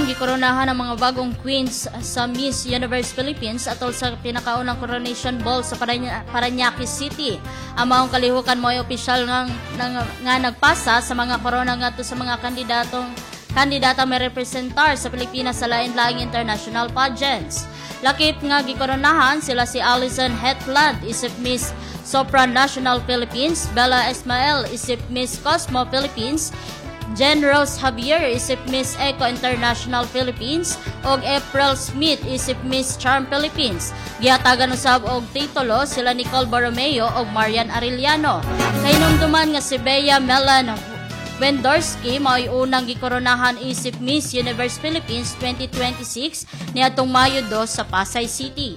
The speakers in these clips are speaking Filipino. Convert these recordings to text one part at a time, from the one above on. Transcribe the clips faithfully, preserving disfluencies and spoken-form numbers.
gikoronahan ang mga bagong queens sa Miss Universe Philippines atol sa pinakaunang coronation ball sa Parana- Parañaque City. Ang maong kalihukan mo ay opisyal nga, nga, nga nagpasa sa mga korona ngadto sa mga kandidatong kandidata may representar sa Pilipinas sa lain-laing international pageants. Lakip nga gikoronahan sila si Alison Hetland, isip Miss Sopran National Philippines, Bella Ismael, isip Miss Cosmo Philippines, Jen Rose Javier, isip Miss Eco International Philippines, og April Smith, isip Miss Charm Philippines. Gihatagan usab og titulo sila Nicole Borromeo og Marian Arellano. Kahinumduman nga si Bea Melan Wendorsky mao'y unang gikoronahan isip Miss Universe Philippines twenty twenty-six niadtong Mayo two sa Pasay City.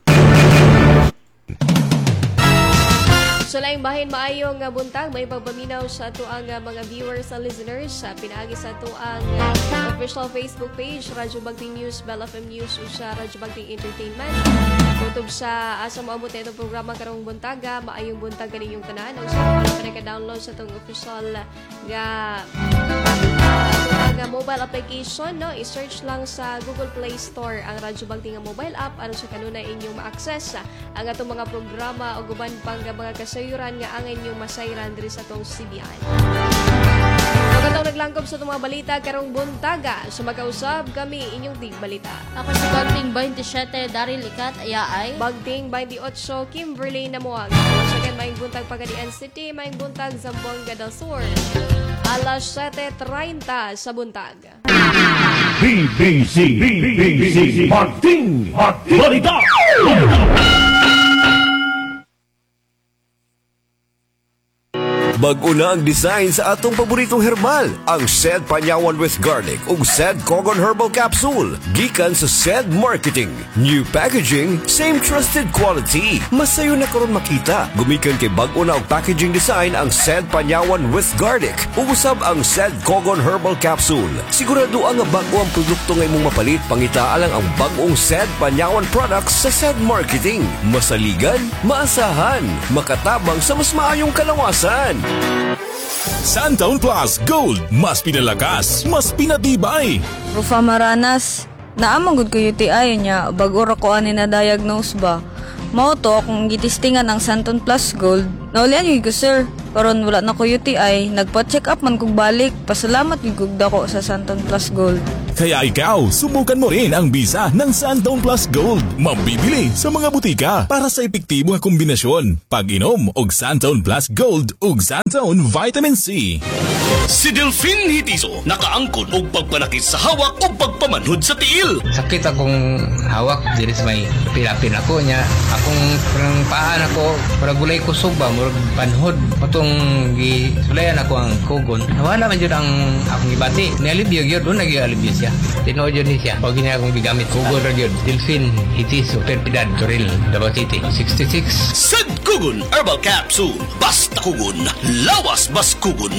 So laing bahin maayong uh, buntag, may pagpaminaw sa atuang uh, mga viewers and listeners sa uh, pinaagi sa atuang uh, official Facebook page, Radyo Bagting News, Bell F M News, o sa Radyo Bagting Entertainment. Kutob sa asa mo amot itong programa karong buntaga, maayong buntag kaninyong tanan. O sa mga ka-download sa itong official nga uh, nga mobile application, no? I-search lang sa Google Play Store ang Radyo Bagting nga mobile app ano sa kanuna inyong ma-access uh, ang atong mga programa o guban pang mga kasayuran nga ang inyong masayran diri sa tong C B I. Magandang naglangkob sa itong mga balita karong buntaga. So magkausab kami inyong tig balita. Ako si Bagting twenty-seven, Daryl Ikat, Ayaay. Bagting twenty-eight, Kimberly Namuag. Second, maing buntag Pagadian City, maing buntag Zamboanga del Sur. Alas seven thirty sa buntag. B B C, B B C, Bagting, Bagting, Balita! Bag-o na ang design sa atong paboritong herbal, ang Sed Panyawan with Garlic ug Sed Cogon Herbal Capsule. Gikan sa Sed Marketing. New packaging, same trusted quality. Masayo na karon makita. Gumikan kay bag-o na og packaging design ang Sed Panyawan with Garlic ug usab ang Sed Cogon Herbal Capsule. Sigurado ang bag-o ang produkto nga imong mapalit, pangita lang ang bag-ong Sed Panyawan products sa Sed Marketing. Masaligan, maasahan, makatabang sa mas maayong kalawasan. Santaun Plus Gold, mas pinalakas, mas pinatibay. Rufa Maranas, naamang gud ko U T I niya, bago ra ko ani na diagnose ba. Mao to akong gitistingan ang Santaun Plus Gold. Naulian yun ko sir, karon wala na ko U T I, nagpa-check up man kog balik. Pasalamat yun kog dako sa Santaun Plus Gold. Kaya ikaw, subukan mo rin ang bisa ng Santaun Plus Gold. Mabibili sa mga butika para sa epektibo nga kombinasyon. Pag-inom og Santaun Plus Gold ug Santaun Vitamin C. Si Delphine Hitiso nakaangkon og pagpanakit sa hawak o pagpamanhod sa tiil. Sakit akong hawak diri sa may pilapin ako niya. Akong parang paan ako, para gulay ko suba, murag panhod. Patong gisulayan ako ang kugon. Wala man jud ang akong gibati. Nialibyo gyud, doon nag-alibyo siya. Tinood yun niya. Pag niya akong gigamit, kugon ra yun. Delphine Hitiso, Perpidad, Toril, Davao City, sixty-six. Sad Kugon Herbal Capsule. Basta kugon, lawas bas kugon.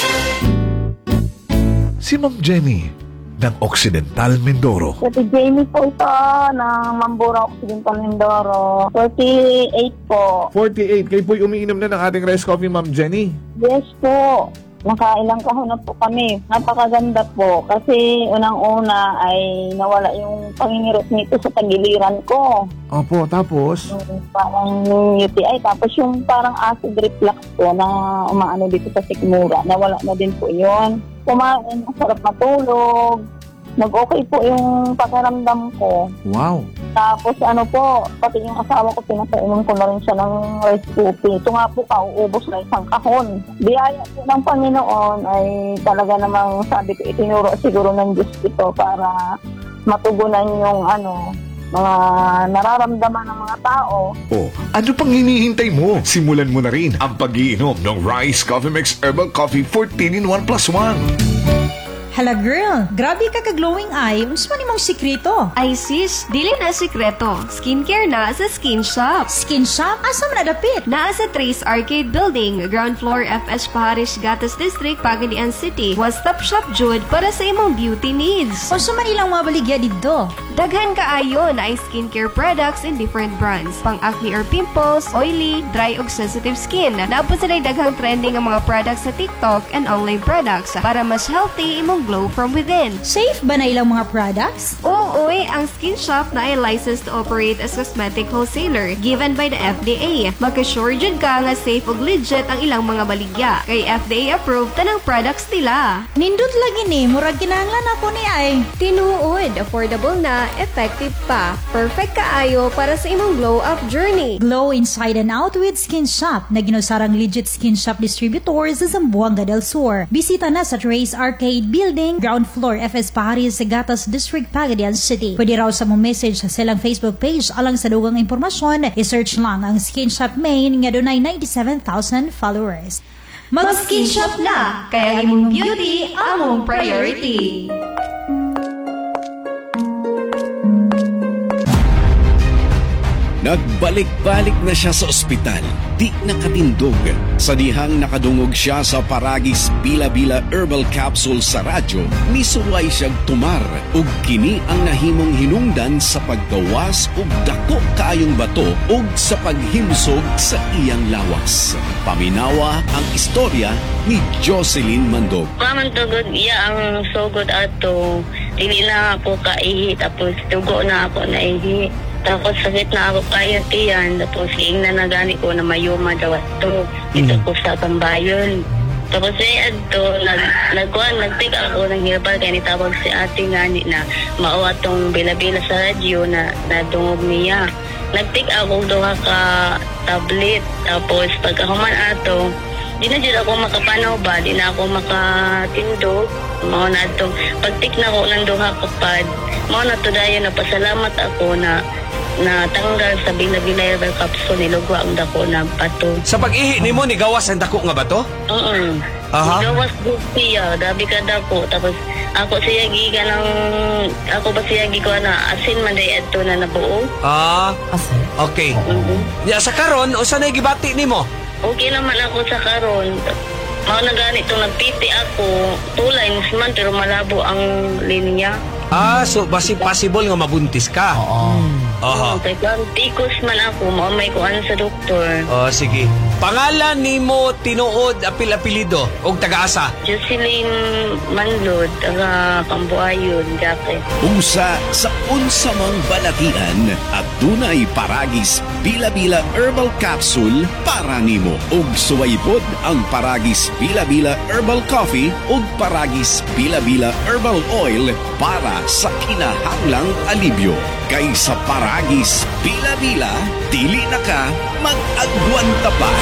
Si Ma'am Jenny ng Occidental Mindoro. Si Jamie po ito ng Mambura Occidental Mindoro. forty-eight po. forty-eight. Kayo po'y umiinom na ng ating rice coffee, Ma'am Jenny? Yes po. Nakailang kahon na po kami. Napakaganda po. Kasi unang-una ay nawala yung pangingirot nito sa tagiliran ko. Opo, tapos? Yung parang U T I. Tapos yung parang acid reflux po na umaano dito sa sikmura. Nawala na din po yun. Kumain, masarap matulog. Nag-okay po yung pakiramdam ko. Wow. Tapos ano po, pati yung asawa ko, pinapainom ko na rin siya ng rice coffee. Ito nga po, kauubos na isang kahon. Biyaya po ng Panginoon ay talaga namang sabi ko, itinuro siguro ng Diyos ito para matugunan yung ano, mga nararamdaman ng mga tao. Oh, ano pang hinihintay mo? Simulan mo na rin ang pag-iinom ng Rice Coffee Mix Herbal Coffee fourteen in one plus one. Hala girl, grabe ka ka-glowing eye. Unsa man imong sikreto? Ay sis, dili na sikreto. Skincare na sa Skin Shop. Skin Shop? Asa man nadapit? Naa sa Trace Arcade Building, ground floor F S Parish, Gatas District, Pagadian City. One-stop shop jud para sa imong beauty needs. Unsa man ilang mga baligya didto? Daghan kaayo na ay skincare products in different brands. Pang acne or pimples, oily, dry ug sensitive skin. Naapos sila daghang trending ang mga products sa TikTok and online products para mas healthy imong glow from within. Safe ba na ilang mga products? Oo, oy, ang Skin Shop na ay licensed to operate as cosmetic wholesaler given by the F D A. Makasure jud ka nga safe ug legit ang ilang mga baligya. Kay F D A approved tanang products nila. Nindot lagi ni, murag kinahanglan ako ni ay. Tinuod, affordable na, effective pa. Perfect kaayo para sa imong glow up journey. Glow inside and out with Skin Shop na ginusarang legit Skin Shop distributor sa Zamboanga del Sur. Bisita na sa Trace Arcade Building, ground floor F S Paharis, Gatas District, Pagadian City. Pwede raw sa mong message sa silang Facebook page alang sa dugang impormasyon, i-search lang ang Skin Shop Main nga dunay ninety-seven thousand followers. Mag-Skin Shop na, kaya imong beauty among priority. Nagbalik-balik na siya sa ospital, di nakatindog. Sa dihang nakadungog siya sa Paragis Bila-Bila Herbal Capsule sa radyo, misuway siyang tumar ug kini ang nahimong hinungdan sa paggawas ug dako kaayong bato ug sa paghimsog sa iyang lawas. Paminawa ang istorya ni Jocelyn Mandog. Kaman tugod iya ang sugod ato, dili na ako kaihi tapos tugo na ako naihi. Tapos sakit na ako kayo tiyan. Tapos liing na nagani ko na mayuma daw ito. Dito ko sa Pambayon. Tapos ay ato, nag, nagkuhan, nagtig ako ng herbal kaya nitawag si ate nga ni na mao atong bila-bila sa radyo na nadungog niya. Nagtig ako doha ka tablet. Tapos pagkahuman ato, di na dyan ako makapanaw ba, di na ako makatindog. Mao na itong pagtik na ko ng duha kapad. Mao na to dayo na pasalamat ako na na tanggal sa Bila-Bila Herbal Capsule nilugwa ang dako na bato. Sa pag-ihi nimo ni gawas ang dako nga bato? Oo. Aha. Gawas ko siya, dabi ka dako. Tapos ako siya giga ng ako ba siya giga na asin man day adto na nabuo. Ah, asin. Okay. Mm-hmm. Ya sa karon usa nay gibati nimo? Okay naman ako sa karon. Mao na ganito nagpiti ako, two lines man pero malabo ang linya. Ah, so basi possible nga mabuntis ka. Oo. Aha. Okay, kung tikos man ako, maumay ko ano sa doktor. Oh, sige. Pangalan nimo tinuod apil-apilido og taga-asa? Jocelyn Manlod, taga Cambuayon, Jake. Usa sa unsa mang balatian at dunay Paragis Bila-Bila Herbal Capsule para nimo. Ug suwaybod ang Paragis Bila-Bila Herbal Coffee ug Paragis Bila-Bila Herbal Oil para sa kinahanglang alibyo. Kay sa Paragis Bila-Bila, dili na ka mag-agwanta pa.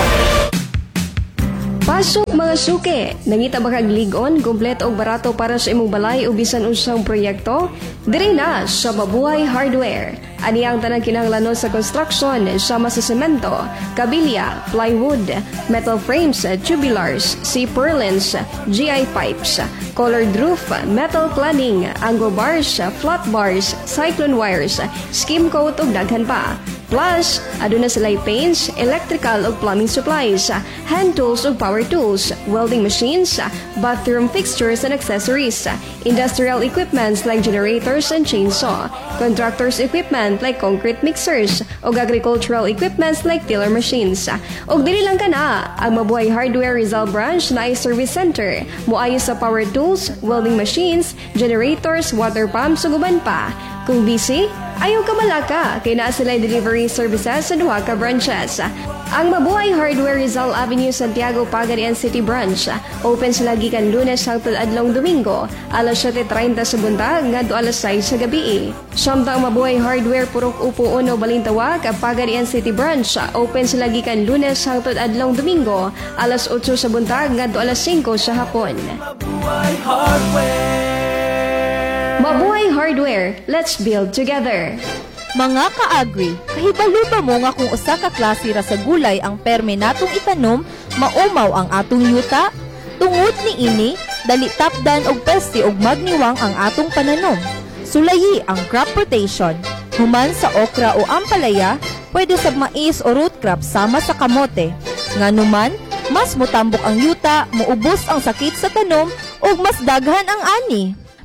Pasok mga suke! Nangita ba kag ligon, kumpleto og barato para sa imong balay o bisan unsang proyekto? Diri na sa Mabuhay Hardware. Ani ang tanang kinahanglanon sa construction sama sa semento, kabilya, plywood, metal frames, tubulars, C-purlins, G I pipes, colored roof, metal cladding, angle bars, flat bars, cyclone wires, skim coat ug daghan pa. Plus, aduna sila'y paints, electrical ug plumbing supplies, hand tools ug power tools, welding machines, bathroom fixtures and accessories, industrial equipments like generators and chainsaw, contractors equipment like concrete mixers, ug agricultural equipments like tiller machines. Ug dili lang kana, ang Mabuhay Hardware Rizal Branch na ay service center, muayo sa power tools, welding machines, generators, water pumps ug uban pa. Kung busy, ayaw ka malaka, kay naa sila delivery services sa duha ka branches. Ang Mabuhay Hardware Rizal Avenue, Santiago, Pagadian City Branch. Open sila gikan Lunes hangtod adlong Domingo, alas siyete treinta sa buntag ngadto alas sais sa gabi. Samtang Mabuhay Hardware Purok Upo Uno Balintawak, Pagadian City Branch. Open sila gikan Lunes hangtod adlong Domingo, alas otso sa buntag ngadto alas singko sa hapon. Mabuhay Hardware. Mabuhay Hardware, let's build together. Mga ka-agri, kahibalo ba mo nga kung usa ka klase ra sa gulay ang perme natong itanom, maumaw ang atong yuta? Tungod ni ini, dali tapdan og peste og magniwang ang atong pananom. Sulayi ang crop rotation. Human sa okra o ampalaya, pwede sa mais o root crop sama sa kamote. Nganuman, mas motambok ang yuta, muubos ang sakit sa tanom ug mas daghan ang ani.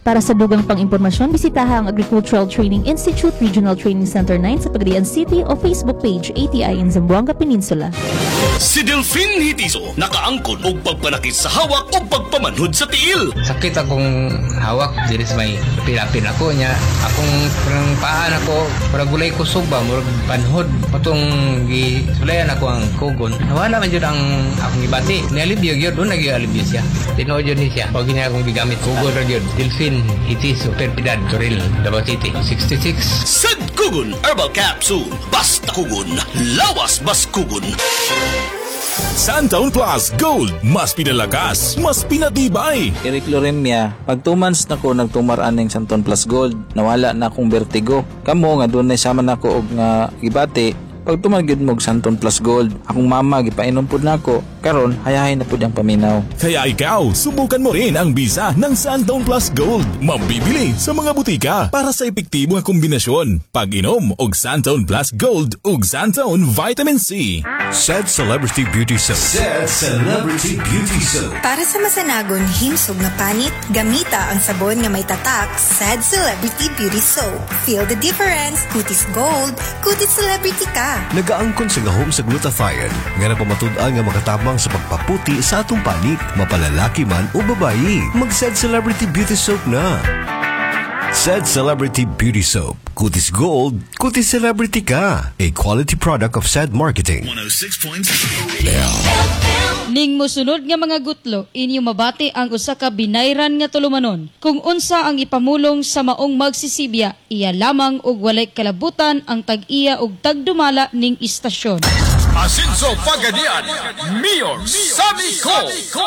Para sa dugang pang-impormasyon, bisitaha ang Agricultural Training Institute Regional Training Center nine sa Pagadian City o Facebook page A T I in Zamboanga Peninsula. Si Delfin Hitiso nakaangkon og pagpanakit sa hawak o pagpamanhod sa tiil. Sakit akong hawak, diri sa may pilapin ako niya. Akong parang paan ako, parang gulay kusog ba, murag panhod. Patong gisulayan ako ang kugon. Nawala man yun ang akong ibati. Nialibyo yun, doon nag-ialibyo siya. Tinood yun niya. Huwag niya akong bigamit. Kugon rin yun. Delfin Hitiso, Perpidad, Toril, Davao City, sixty-six. Sad Kugon Herbal Capsule. Basta kugon, lawas bas kugon. Santown Plus Gold, mas pinalakas, mas pinatibay. Eric Loremia, pag two months na ko nagtumaraan ng Santown Plus Gold, nawala na akong vertigo. Kamo nga doon na sama na ko og nga ibati, pag tumagyod mo og Santown Plus Gold, akong mama gipainom pud nako, karon hayahay na pud ang paminaw. Kaya ikaw, subukan mo rin ang bisa ng Santown Plus Gold. Mabibili sa mga butika para sa epektibo nga kombinasyon. Pag-inom og Santown Plus Gold ug Santown Vitamin C. Said Celebrity Beauty Soap. Said Celebrity Beauty Soap. Para sa masanagon himsog na panit, gamita ang sabon nga may tatak, Said Celebrity Beauty Soap. Feel the difference. Kutis gold, kutis celebrity ka. Nagaangkon sa gahom sa glutathione nga napamatud-an nga makatabang sa pagpaputi sa atong panit, mapalalaki man o babayi. Mag-Said Celebrity Beauty Soap na. Said Celebrity Beauty Soap. Kutis Gold, kutis celebrity ka. A quality product of Said Marketing. one oh six point six Ning mosunod nga mga gutlo, inyo mabati ang usa ka binayran nga tulumanon. Kung unsa ang ipamulong sa maong magsisibya, iya lamang og walay kalabutan ang tag-iya og tagdumala ning istasyon. Asinso Pagadian, Mayor Sammy Co.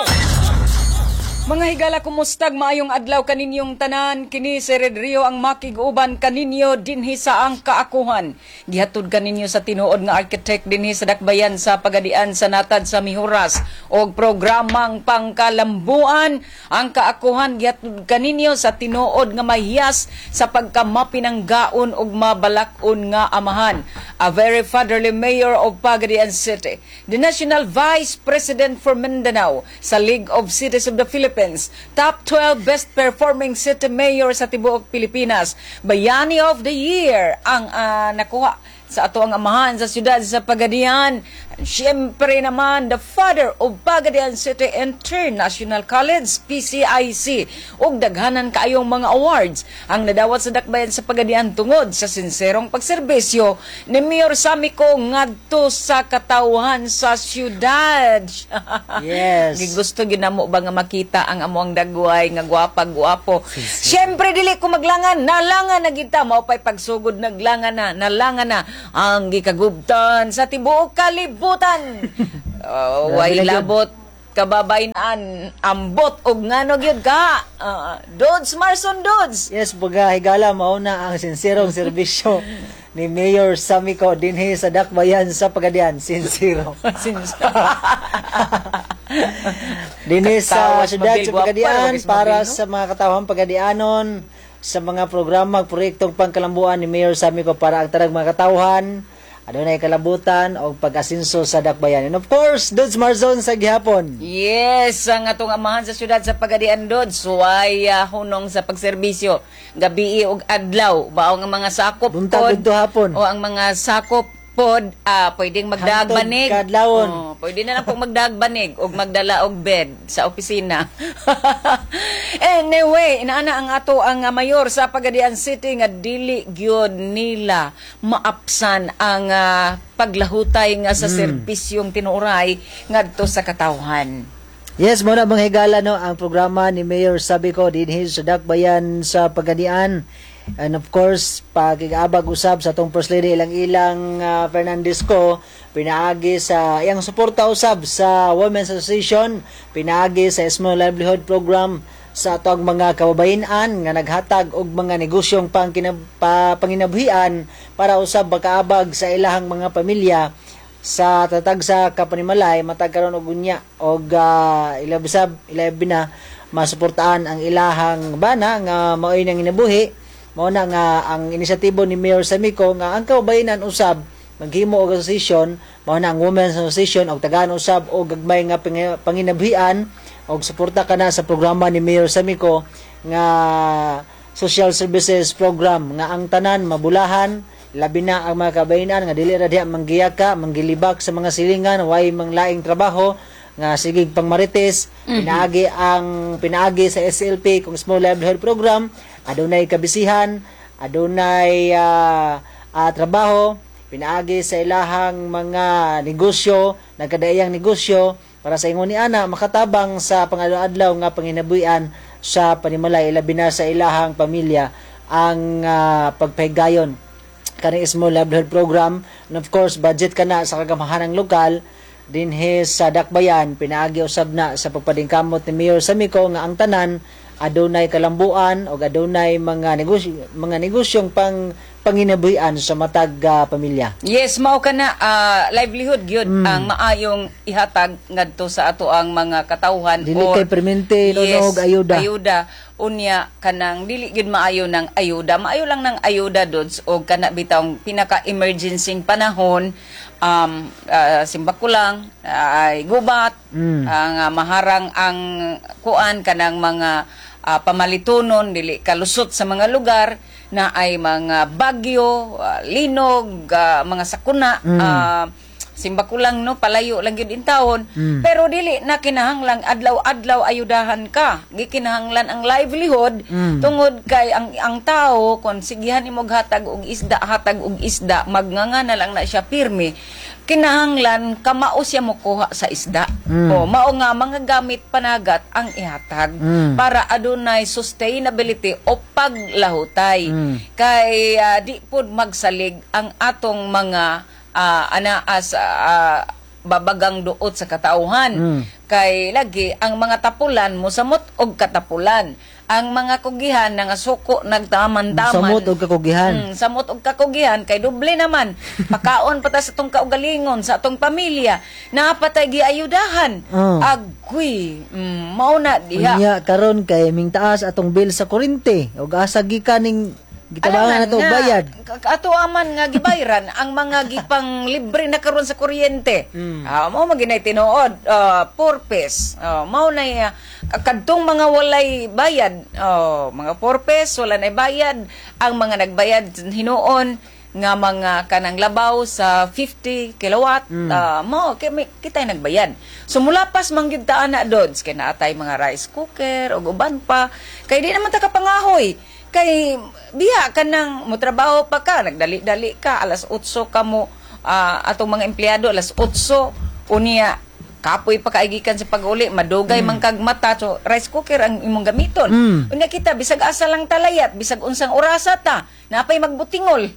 Mga higala, kumustag maayong adlaw kaninyong tanan. Kini si Red Rio ang makig-uban kaninyo dinhi sa ang kaakuhan. Gihatod kaninyo sa tinuod nga architect dinhi sa dakbayan sa Pagadian sa natad sa Mihuras og programang pangkalambuan. Ang kaakuhan gihatod kaninyo sa tinuod nga mahiyas sa pagkamapinanggaon og mabalak-on nga amahan. A very fatherly mayor of Pagadian City, the National Vice President for Mindanao sa League of Cities of the Philippines, top twelve best performing city mayor sa tibuok Pilipinas, Bayani of the Year ang uh, nakuha sa ato ang amahan sa siyudad sa Pagadian. Siyempre naman, the father of Pagadian City International College, P C I C, ug daghanan kaayong mga awards ang nadawat sa dakbayan sa Pagadian tungod sa sinserong pagserbisyo ni Mayor Sammy Co ngadto sa katawhan sa siyudad. Yes. Gusto ginamo ba nga makita ang amoang dagway nga gwapa-gwapo. Siyempre dili ko maglangan, nalangan na kita mao pay pagsugod naglangan na, nalangan na ang gikagubtan sa tibuok kalibutan. uh, way labot kababayan ambot og ngano gyud ka. Uh, Dods Marson Dods. Yes, baga higala mao na ang sinserong serbisyo ni Mayor Sammy Co dinhi sa dakbayan sa Pagadian. Sincero. Sincero. Dinhi sa siyudad sa Pagadian para sa mga katawhan Pagadianon sa mga programa proyektong pangkalambuan ni Mayor Sammy Co para ang tarang mga katawhan adunay kalabutan o pag-asinso sa dakbayan. And of course, Dods Marzon sa gihapon. Yes, ang atong amahan sa siyudad sa Pagadian, Dods, suway uh, hunong sa pagserbisyo. Gabi og adlaw, bao nga mga sakop buntag pod hapon. O ang mga sakop pod, ah, pwedeng magdagbanig. Kadlawon. Oh, pwede na lang pong magdagbanig o magdala og bed sa opisina. Anyway, inaana ang ato ang uh, mayor sa Pagadian City nga dili gyud nila maapsan ang uh, paglahutay nga sa mm. serbisyong tinuray ngadto sa katawhan. Yes, muna bang higala no ang programa ni Mayor Sammy Co dinhi sa dakbayan sa Pagadian. And of course, pag-abag usab sa atong First Lady ilang-ilang uh, Fernandez Co, pinaagi sa iyang suporta usab sa Women's Association, pinaagi sa Small Livelihood Program sa atong mga kababayan nga naghatag og mga negosyong pangkinab pa, panginabuhian para usab makaabag sa ilahang mga pamilya sa tatag sa kapanimalay matag karon og unya og uh, ilabisab ilabi na masuportaan ang ilahang bana nga maoy nang inabuhi. Mao na nga ang inisyatibo ni Mayor Sammy Co nga ang kababayan usab maghimo og association, mao na ang Women's Association og tagaan usab og gagmay nga panginabuhian og suporta kana sa programa ni Mayor Sammy Co nga social services program nga ang tanan mabulahan, labi na ang mga kabayinan nga dili ra diha manggiyaka, manggilibak sa mga silingan, way manglaing trabaho nga sigig pangmarites. Mhm. Pinaagi ang pinaagi sa S L P kung Small Livelihood Program, adunay kabisihan, adunay uh, uh, trabaho, pinaagi sa ilahang mga negosyo, nagkadaiyang negosyo para sa ingon ni ana makatabang sa pangadlaw nga panginabuhian sa panimalay, labi na sa ilahang pamilya ang uh, pagpahigayon kani Small Livelihood Program. And of course, budget ka na sa kagamahanang lokal dinhi sa Dakbayan, pinaagi usab na sa pagpadingkamot ni Mayor Samico nga ang tanan adunay kalambuan o adunay mga negosyo, mga negosyong pang panginabuhian sa matag uh, pamilya. Yes, mao kana uh, livelihood gyud Mm. ang maayong ihatag ngadto sa ato ang mga katawhan. Dili kay permente no og ayuda. Ayuda unya kanang dili gyud maayo ng ayuda, maayo lang ng ayuda dods og kana bitawng pinaka emergency panahon, um uh, simbako lang ay gubat, Mm. ang uh, maharang ang kuan kanang mga uh, pamalitunon dili kalusot sa mga lugar na ay mga bagyo, uh, linog, uh, mga sakuna, Mm. uh, simbako lang no, palayo lang yun intawon. Mm. Pero dili na kinahanglan adlaw-adlaw ayudahan ka. Gikinahanglan ang livelihood Mm. tungod kay ang ang tao kon sigihan nimo hatag og isda, hatag og isda, magnganga na lang na siya pirmi. Kinahanglan kamao siya mokuha sa isda. Mm. O mao nga mga gamit panagat ang ihatag Mm. para adunay sustainability o paglahutay. Mm. Kay uh, di pud magsalig ang atong mga uh, anaas uh, babagang duot sa katauhan. Mm. Kay lagi ang mga tapulan mosamot og katapulan. Ang mga kugihan nga suko nagtaman-taman. Samot og kakugihan. Mm, samot og kakugihan kay doble naman. Pakaon pata sa atong kaugalingon sa atong pamilya. Napatay giayudahan. Oh. Agwi, mm, mao na diha. Unya karon kay ming taas atong bill sa kuryente ug asa gikan ning gitabangan nato og bayad. Ato aman nga gibayran ang mga gipang libre na karon sa kuryente. Mm. Ah, mao maginay tinuod, uh, purpose. Uh, mao na uh, kadtong mga walay bayad, oh, mga purpose wala nay bayad, ang mga nagbayad hinuon nga mga kanang labaw sa fifty kilowatt, Mm. uh, mo kay may- kitay nagbayad. So mulapas man gyud ta ana dods kay naatay mga rice cooker o uban pa kay di naman ta kapangahoy. Kay biya ka nang motrabaho pa ka, nagdali-dali ka, alas otso ka mo, uh, atong mga empleyado, alas otso, unya, kapoy pa kaigikan sa pag-uli, madugay mm. man kag mata, so rice cooker ang imong gamiton. Mm. Unya kita, bisag asa lang talayat, bisag unsang orasa ta, napay magbutingol.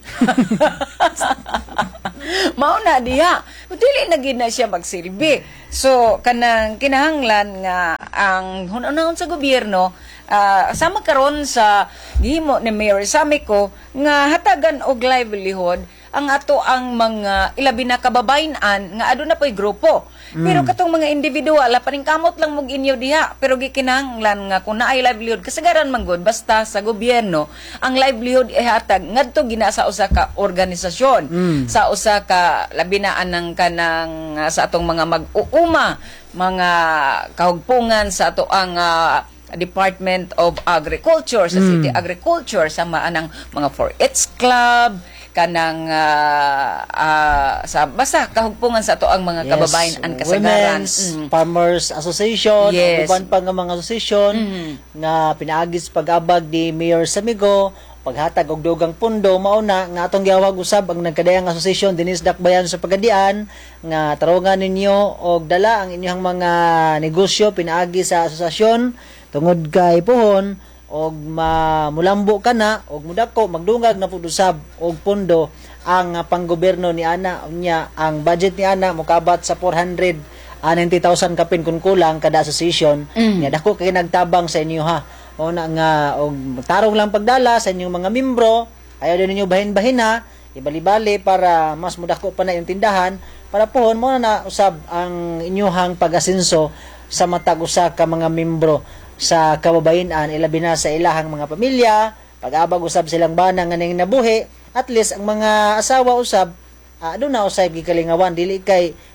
Mao na diha. Dili na gid na siya magsilbi. So kanang kinahanglan nga ang hunahon sa gobyerno uh, sama karon sa gihimo ni Mayor Samico nga hatagan og livelihood ang ato ang mga ilabi na kababayan-an nga aduna po'y grupo. Mm. Pero katong mga individual, paring kamot lang mog inyo diha, pero gikinahanglan nga kung naay livelihood kasagaran man gud basta sa gobyerno ang livelihood ihatag ngadto gina sa usa ka organisasyon, Mm. sa usa ka labi na anang kanang uh, sa atong mga mag-uuma, mga kahugpungan sa ato ang uh, Department of Agriculture, sa Mm. City Agriculture, sa maanang mga four H Club, kanang uh, uh, sa basta kahugpungan sa ato ang mga Yes, kababayan-an kasagaran. Women's Mm. Farmers Association, Yes. uban pa nga mga association Mhm. nga pinaagis pag-abag ni Mayor Samigo, paghatag og dugang pundo, mauna nga atong giawag usab ang nagkadayang association dinis Dakbayan sa Pagadian nga tarungan ninyo og dala ang inyong mga negosyo pinaagi sa asosasyon tungod kay puhon og mamulambo ka na og mudako magdungag na pud usab og pundo ang uh, panggobyerno ni ana unya ang budget ni ana mokabat sa four hundred ninety thousand kapin kun kulang kada association. Mm. Nya dako kay nagtabang sa inyo ha. O na nga og tarong lang pagdala sa inyong mga membro, ayaw din ninyo bahin-bahin ha, ibali-bali para mas mudako pa na yung tindahan para pohon mo na usab ang inyuhang pag-asenso sa matag usa ka mga membro sa kababayan-an ilabi na sa ilahang mga pamilya, pag-abag usab silang bana nga ning nabuhi, at least ang mga asawa usab uh, doon na usay gikalingawan dili kay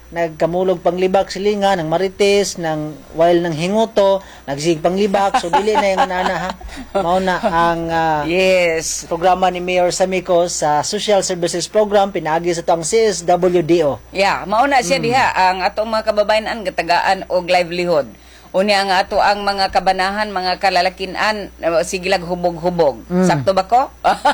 nagkamulog panglibak silinga ng marites ng while ng hinguto nagsig panglibak so dili na yung nana ha mao na ang uh, yes programa ni Mayor Samico sa Social Services Program pinaagi sa tong C S W D O. Yeah, mao na siya Mm. diha ang atong mga kababayan gatagaan og livelihood. Unya nga ato ang mga kabanahan, mga kalalakinan, sigilag hubog-hubog. Mm. Sakto ba ko?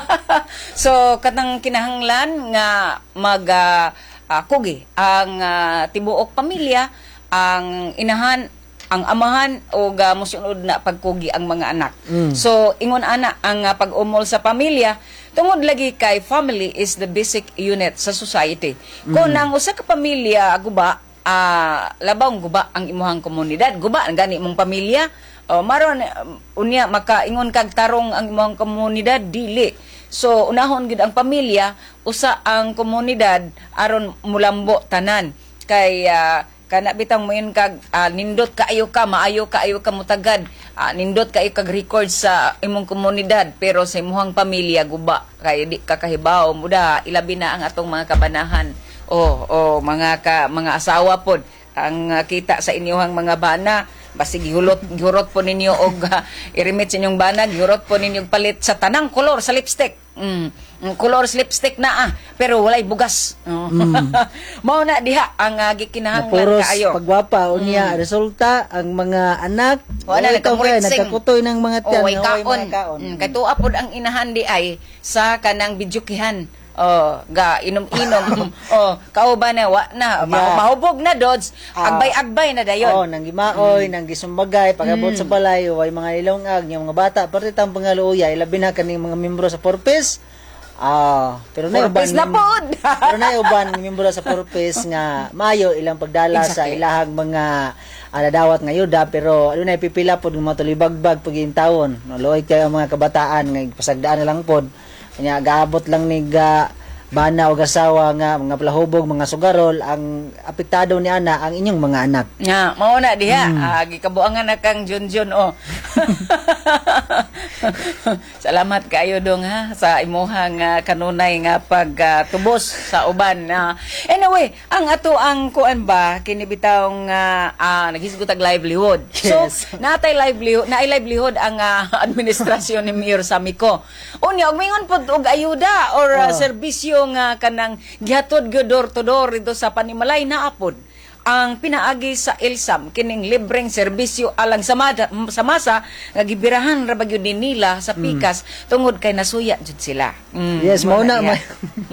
So katang kinahanglan nga mag uh, uh, kugi ang uh, tibuok pamilya, ang inahan, ang amahan o uh, musunod na pagkugi ang mga anak. Mm. So ingon ana ang uh, pag-umol sa pamilya tungod lagi kay family is the basic unit sa society. Kung Mm. ang usa ka pamilya guba uh, labaw guba ang imuhang komunidad, guba ang gani mong pamilya, uh, maron um, unya makaingon kag tarong ang imuhang komunidad dili. So unahon gid ang pamilya, usa ang komunidad aron mulambo tanan kay uh, kana bitang moyon kag uh, nindot kaayo ka, maayo kaayo ka mutagad, uh, nindot kaayo kag record sa imong komunidad pero sa imong pamilya guba kay di ka kahibaw muda ilabi na ang atong mga kabanahan o o mga ka, mga asawa pod ang uh, kita sa inyong mga bana basi gihulot gihurot po ninyo og uh, irimit sa inyong bana gihurot po ninyo palit sa tanang kolor sa lipstick. Mm, color lipstick na ah, pero walay bugas. Oh. Mm. Mao na diha ang uh, gikinahanglan Puros kaayo. pagwapa unya Mm. resulta ang mga anak Wala wala nagkamuritsing. kay nagkakutoy ng mga tiyan Oh, way nga way kaon. mga kaon. Mm, kay tuwa pod ang inahan di ay sa kanang bidyukihan. Oh, ga inom-inom. Oh, kauban na wa na Yeah. Ma- mahubog na dods, Ah. agbay-agbay na dayon. Oh, nang gimaoy, nang gisumbagay, pagabot Mm. sa balay, way mga ilongag, yung mga bata, parte tang pangaluya, ilabi na kaning mga membro sa Purpose. Ah, pero na uban. Purpose na pod. Pero na uban ng membro sa Purpose nga mayo ilang pagdala sa Exactly. ilahang mga aladawat nga yuda, pero ano na ipipila pod ng mga tulibagbag pag taon. No, luoy kayo ang mga kabataan nga pasagdaan na lang pod. Kanya gaabot lang ni ga bana o gasawa nga mga palahubog, mga sugarol, ang apektado ni ana ang inyong mga anak. Nga, mao na diha. Mm. Ah, gikabuangan na kang Junjun oh. Salamat kayo dong ha sa imuhang uh, kanunay nga pagtubos uh, sa uban. Uh, anyway, ang ato ang kuan ba kinibitawng uh, uh, naghisgot og livelihood. Yes. So, natay livelihood, naay livelihood ang uh, administrasyon ni Mayor Samico. Unya, og mingon pod og ayuda or uh, Oh. serbisyo nga kanang gihatod gyud door to door dito sa Panimalay na apod ang pinaagi sa Ilsam kining libreng serbisyo alang sa, mada, sa masa nga gibirahan ra bagyo din nila sa pikas mm. tungod kay nasuya jud sila. Mm, Yes, mao na yan.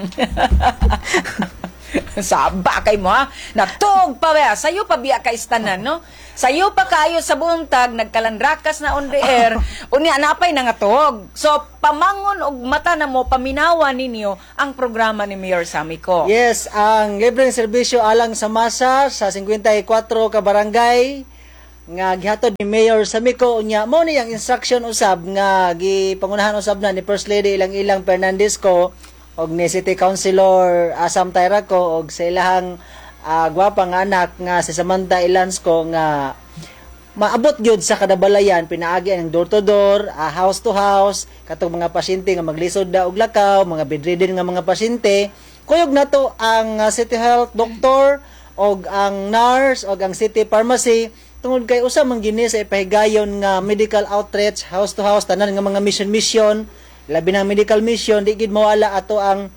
Saba kay mo ha. Natog pa ba? Sayo pa biya kay istanan, no? Sayo pa kayo sa buntag, nagkalandrakas na on the air, unya napay nangatog. So, pamangon og mata na mo, paminawa ninyo ang programa ni Mayor Samico. Yes, ang libreng serbisyo alang sa masa sa fifty-four ka barangay nga gihatod ni Mayor Samico unya mo ni ang instruction usab nga gipangunahan usab na ni First Lady ilang-ilang Fernandez ko og ni City Councilor Asam Tyra ko og sa ilahang uh, gwapang anak nga si Samantha Ilans ko nga maabot gyud sa kada balayan pinaagi ang door to door, uh, house to house katong mga pasyente nga maglisod da og lakaw, mga bedridden nga mga pasyente. Kuyog nato ang uh, City Health Doctor og ang nurse og ang City Pharmacy tungod kay usa man gini sa ipahigayon nga medical outreach house to house tanan nga mga mission mission labi na medical mission di gid mawala ato ang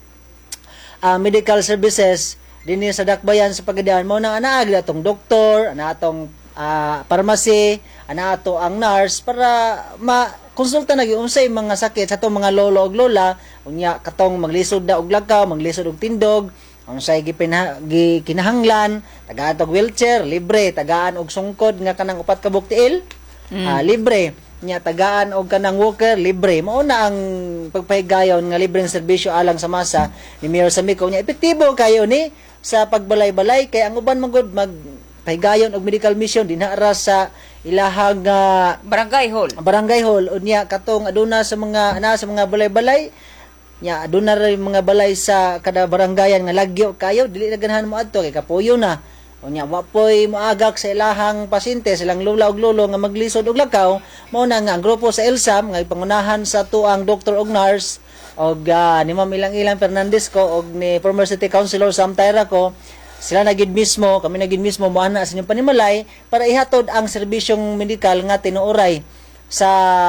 uh, medical services dinhi sa Dakbayan sa Pagadian mo nang anaag atong doktor ana atong uh, pharmacy ana ato ang nurse para ma-konsulta na gyud unsay mga sakit sa atong mga lolo ug lola unya katong maglisod da og lakaw maglisod og tindog unsay gipina gi kinahanglan tagaan og wheelchair libre tagaan og sungkod nga kanang upat ka buktiil mm. uh, libre nya tagaan og kanang walker libre mao na ang pagpahigayon nga libreng serbisyo alang sa masa ni Mayor Samico nya epektibo kayo ni sa pagbalay-balay kay ang uban magud mag pahigayon og medical mission dinha sa ilahang uh, barangay hall barangay hall unya katong aduna sa mga ana sa mga balay-balay nya aduna ra mga balay sa kada barangayan nga lagyo kayo dili na ganahan mo adto kay kapuyo na unya wa poy moagak sa ilahang pasyente silang lula og lolo nga maglisod og lakaw mao na nga ang grupo sa Ilsam nga ipangunahan sa tuang doktor og nurse og uh, ni Ma'am Ilang Ilang Fernandez ko og ni former City Councilor Sam Tyra ko sila na gid mismo, kami na gid mismo moana sa inyong panimalay para ihatod ang serbisyong medikal nga tinuoray sa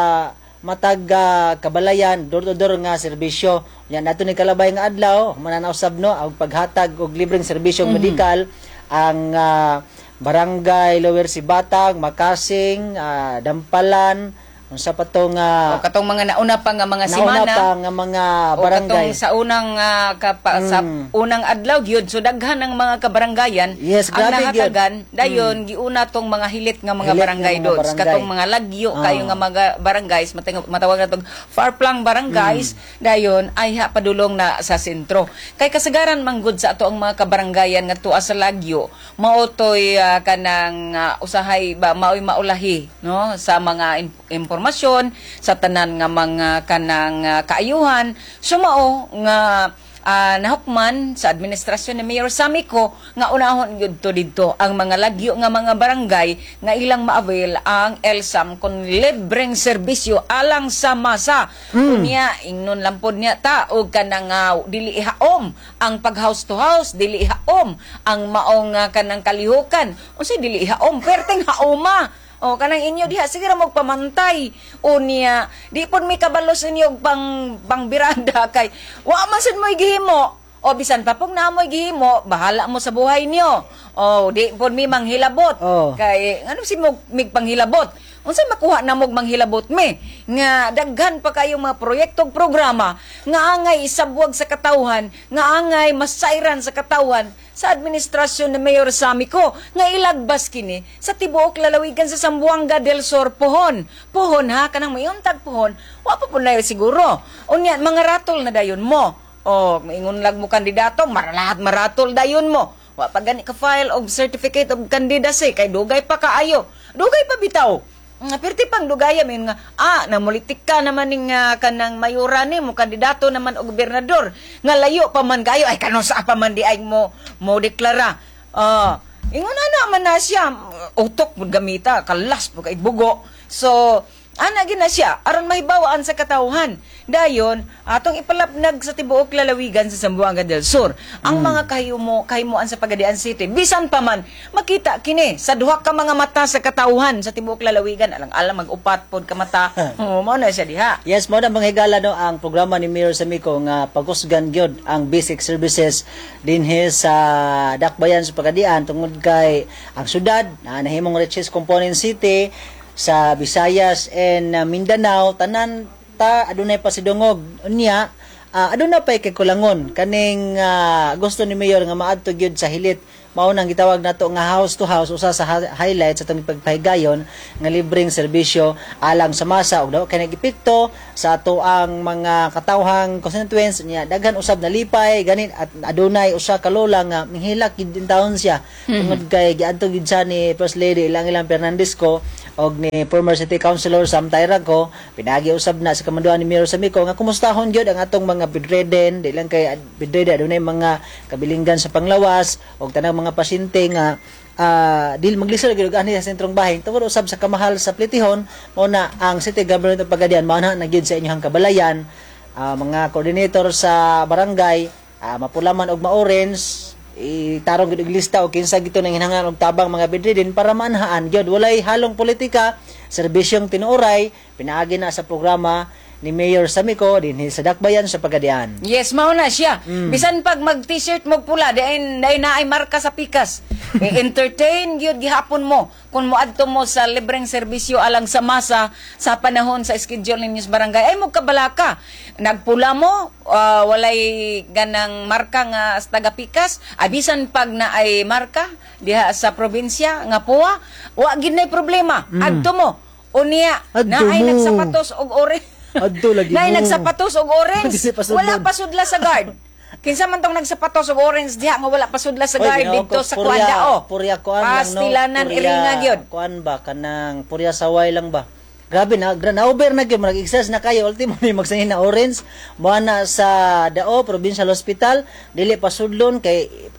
matag uh, kabalayan door to door nga serbisyo. Yan nato ni kalabay nga adlaw mananausab no ang paghatag og libreng serbisyong mm-hmm. medikal ang uh, Barangay Lower Sibatag, Makasing, uh, Dampalan, unsa pa tong uh, o katong mga nauna pa nga mga nauna simana pa nga mga barangay o katong sa unang uh, kapa, mm. sa unang adlaw gyud so daghan ang mga kabarangayan yes, ang nahatagan dayon mm. giuna tong mga hilit nga mga hilit barangay doon katong mga lagyo oh. kayo nga mga barangays matawag na tong far flung barangays mm. dayon ay ha padulong na sa sentro kay kasagaran manggod sa ato ang mga kabarangayan nga tuwa sa lagyo maotoy uh, kanang uh, usahay ba maoy maulahi no sa mga in- informasyon sa tanan nga mga kanang uh, kaayuhan sumao nga uh, nahukman sa administrasyon ni Mayor Samico nga unahon gyud to didto ang mga lagyo nga mga barangay nga ilang ma-avail ang L S A M kon libreng serbisyo alang sa masa mm. unya ingnon lampod niya ta og kanang uh, dili ihaom ang pag house to house dili ihaom ang maong uh, kanang kalihukan unsay dili ihaom perteng haoma. O kanang inyo diha sige ra magpamantay unya di pud mi kabalo sa inyo pang pangbirada kay wa man sad mo gihimo o bisan pa pug naamoy gihimo bahala mo sa buhay niyo o di pud mi manghilabot oh. Kay ano si mo mig panghilabot unsay makuha na mo manghilabot mi nga daghan pa kayo mga proyekto programa nga angay isabwag sa katawhan nga angay masayran sa katawhan sa administrasyon ni Mayor Samico nga ilagbas kini sa tibuok lalawigan sa Zamboanga del Sur pohon. Pohon ha kanang mayuntag pohon. Wa pa pud na siguro. Unya mga ratol na dayon mo. O maingon lag mo kandidato, maralahat maratol dayon mo. Wa pa gani ka file og certificate of candidacy kay dugay pa kaayo. Dugay pa bitaw. Nga perti pang dugaya min nga ah namulitik ka naman ning uh, kanang mayura ni mo kandidato naman og gobernador nga layo pa man kayo ay kanon sa pa man di ay mo mo deklara ah uh, ingon ana man na siya utok pud gamita kalas pud kay bugo so ana gina siya aron mahibawaan sa katawhan dayon atong ipalapnag sa tibuok lalawigan sa Zamboanga del Sur ang mm. mga kahimo kahimoan sa Pagadian City bisan pa man makita kini sa duha ka mga mata sa katawhan sa tibuok lalawigan alang-alang mag-upat pod ka mata oh, mo na siya diha yes mo na mga higala no ang programa ni Mayor Samico nga pagkusgan gyud ang basic services dinhi sa dakbayan sa Pagadian tungod kay ang syudad na nahimong richest component city sa Visayas and uh, Mindanao tanan ta adunay pasidungog unya uh, aduna pay kay kulangon kaning uh, gusto ni Mayor nga maadto gyud sa hilit mao nang gitawag nato nga house to house usa sa highlights sa atong pagpahigayon nga libreng serbisyo alang sa masa ug daw kay nagipikto sa ato ang mga katawhang constituents niya daghan usab na lipay ganin at adunay usa ka lola nga minghilak gid in taon siya tungod mm-hmm. kay giadto gid sa ni First Lady ilang ilang Fernandez ko og ni former City Councilor Sam Tayrago pinagi usab na sa kamanduan ni Mayor Samico nga kumustahon gyud ang atong mga bedridden di lang kay bedridden adunay mga kabilinggan sa panglawas og tanang mga pasyente nga uh, dil maglisod gyud ani sa sentrong bahin tungod usab sa kamahal sa plitihon mao na ang City Government of Pagadian mao na gyud sa inyong kabalayan uh, mga coordinator sa barangay uh, mapulaman og ma-orange itarong gyud lista o kinsa gito nang hinangan og tabang mga bedridden para maanhaan gyud walay halong politika serbisyong tinuoray pinaagi na sa programa ni Mayor Samico dinhi sa dakbayan sa Pagadian. Yes, mao na siya. Mm. Bisan pag mag t-shirt mo pula, dahil na ay marka sa pikas. I-entertain gyud gihapon mo kung moadto mo sa libreng serbisyo alang sa masa sa panahon sa schedule ninyo sa barangay. Ay mo kabalaka. Nagpula mo, uh, walay ganang marka nga sa taga pikas, abisan pag na ay marka diha sa probinsya nga puwa, wa gid nay problema. Mm. Adto mo. Unya, na ay nagsapatos og ore. Adto lagi mo. Nay nagsapatos og orange. Wala pa sudla sa guard. Kinsa man tong nagsapatos og orange diha nga wala pa sudla sa guard dito sa Kuanda o. Purya kuan lang no. Pastilanan iringa gyud. Kuan ba kanang purya saway lang ba? Grabe na, na-over na gyud mag-excess na kayo ultimo ni magsahin na orange mo na sa Dao Provincial Hospital dili pa sudlon kay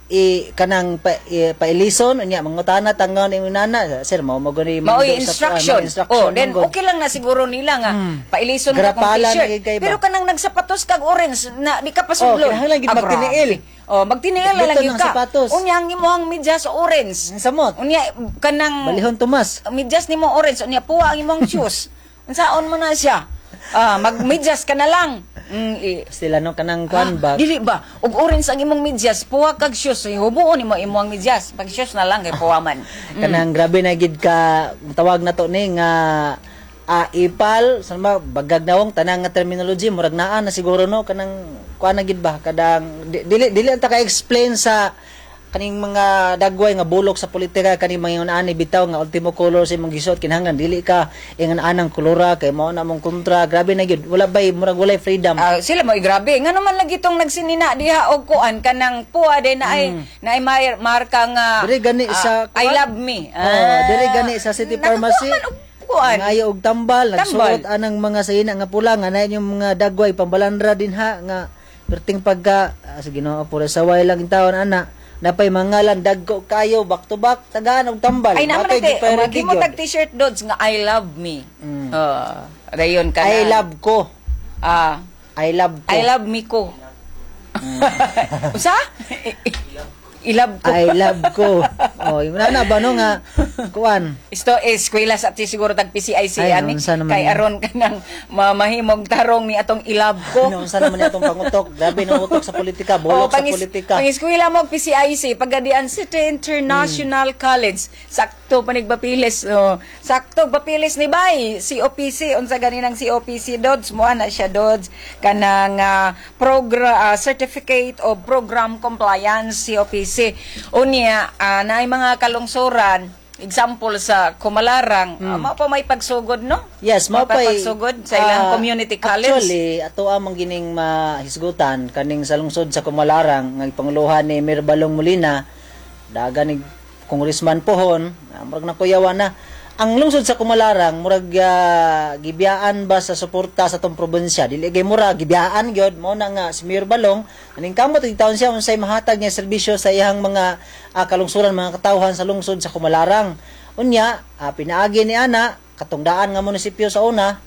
i kanang pa, i, pailison unya mangutana tangaw ni nana sir mo mo gani Maoy instruction. Oh, then mangod. okay lang na siguro nila nga Hmm. pailison ka kung Grapalan t-shirt. lagi kay ba? Pero kanang nagsapatos kag orange na di ka pasudlo. Oh, kinahanglan gid magtiniil. Oh, magtiniil na lang Buton yun ng ka. sapatos. Unya ang imong medyas orange. Samot. Unya kanang Balihon Tomas. medyas nimo orange, unya puwa ang imong shoes. Unsaon mo na siya? Ah, magmedyas ka na lang. Mm, i- Sila no kanang kwan ba? Dili ba? Og orange ang imong medyas, puwa kag shoes. Eh, hubuon nimo imong medyas. Pag shoes na lang kay puwa man. Mm. Kanang grabe na gid ka tawag na to ni nga ah, ipal sa mga bagag nawong tanang nga terminology murag naa na siguro no kanang kuan na gid ba kadang di- dili dili anta ka explain sa kaning mga dagway nga bulok sa politika kaning mga ani bitaw nga ultimo color sa imong gisot kinahanglan dili ka ingan anang kolora kay mao na mong kontra grabe na gid wala bay murag walay freedom. Ah, sila mo grabe nga naman lagi tong nagsinina diha og kuan kanang puwa day na ay na ay may marka nga Dire gani ah, sa I kuan? love me. Oh, dire gani sa City Pharmacy. Kuan. Ngayo og tambal, Tambal. nagsuot anang mga sayina nga pula nga na yung mga dagway pambalandra din ha nga perting pagka ah, sa Ginoo pura saway lang in taon ana napay mangalan dagko kayo back to back tagaan og tambal. Ay naman Napay te, gipay magi mo gyud. tag t-shirt dods nga I love me. Mm. Uh, dayon ka I na. love ko. Ah, I love ko. I love me ko. Usa? I love ko. I love ko. Oh, yung na ba no nga kuan. Isto is eskwela sa ti siguro tag P C I C Ay, ani unsa naman kay yan? aron ka nang mamahimog tarong ni atong ilab ko. Ano unsa naman atong pangutok? Grabe nang utok sa politika, bulok sa politika. Pang eskwela mo P C I C pagadian City International Hmm. College. Sakto panigbapilis. Oh, sakto bapilis ni bay C O P C unsa ganinang C O P C dods mo ana siya dods kanang uh, program uh, certificate of program compliance C O P C. Unya uh, naay mga kalungsuran example sa Kumalarang mm. uh, mao pa may pagsugod no. Yes, mao pa pa'y, pagsugod sa ilang ah, community college. Actually, ato amang gining mahisgutan kaning sa lungsod sa Kumalarang nga panguluhan ni Mayor Balong Molina daga ni Congressman Pohon, uh, murag nakuyawan na. Ang lungsod sa Kumalarang murag uh, gibiyaan ba sa suporta sa tong probinsya dili gay murag gibiyaan gyud mo na nga si Mayor Balong aning kamot ug taon siya unsay mahatag niya serbisyo sa iyang mga uh, kalungsuran mga katawhan sa lungsod sa Kumalarang. Unya, uh, pinaagi ni ana katungdaan nga munisipyo sa una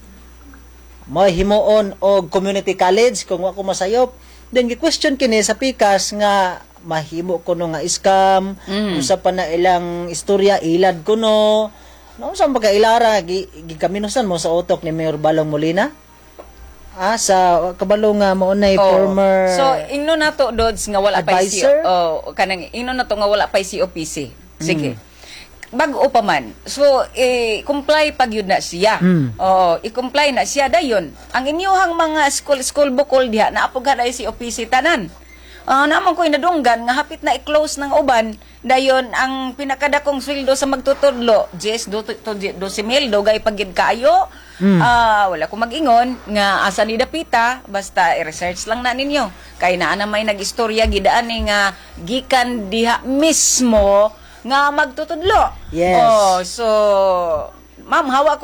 may himuon og community college kung wa ko masayop. Then gi-question kini sa pikas nga mahimo kuno nga scam, Mm. usa pa na ilang istorya ilad kuno. No sa pagkailara gi, gikaminusan mo sa utok ni Mayor Balong Molina. Ah, sa kabalo nga mo nay Oh. former So ingno na to dods nga wala pa si advisor? oh kanang ingno na to nga wala pa si O P C. Sige. Mm. Bago pa man. So eh comply pag yun na siya. Mm. Oh, i-comply na siya dayon. Ang inyuhang mga school school bukol diha na apog na si O P C tanan. Ah, naman ko inadunggan nga hapit na i-close ng uban dayon ang pinakadakong sweldo sa magtutudlo Jess do to twelve mil do gay pagid kaayo. Mm. Ah, wala ko mag-ingon nga asa ni dapita basta i-research lang na ninyo. Kay naa na may nag-istorya gidaan ni nga gikan diha mismo nga magtutudlo. Yes. Oh, so ma'am hawa ko